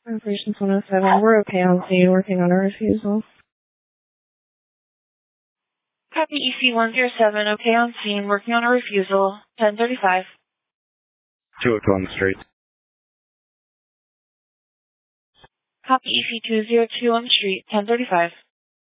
Operations 107, we're okay on scene, working on a refusal. Copy EC-107, okay on scene, working on a refusal, 1035. 202 on the street. Copy EC-202 on the street, 1035.